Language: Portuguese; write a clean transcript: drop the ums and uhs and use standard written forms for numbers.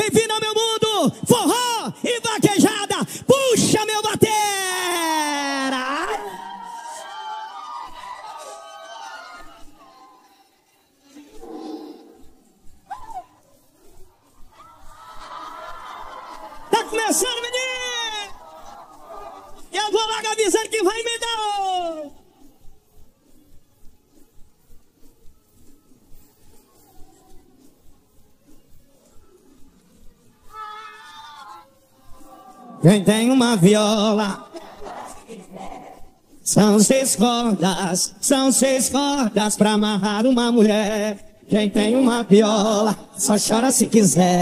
Bem-vindo ao meu mundo, forró e vaquejada. Puxa, meu batera. Tá começando, menino. Eu vou logo avisando que vai me dar. Quem tem uma viola, são 6 cordas pra amarrar uma mulher. Quem tem uma viola, só chora se quiser.